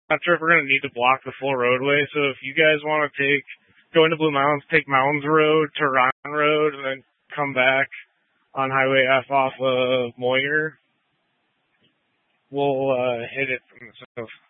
not sure if we're going to need to block the full roadway. So if you guys want to go into Blue Mountains, take Mountains Road to Ryan Road, and then come back on Highway F off of Moyer, we'll hit it from the south.